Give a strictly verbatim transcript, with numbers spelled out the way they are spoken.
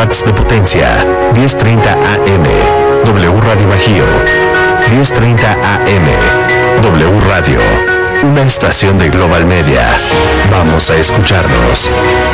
watts de potencia. diez treinta A M. W Radio Bajío. diez treinta A M. W Radio. Una estación de Global Media. Vamos a escucharnos.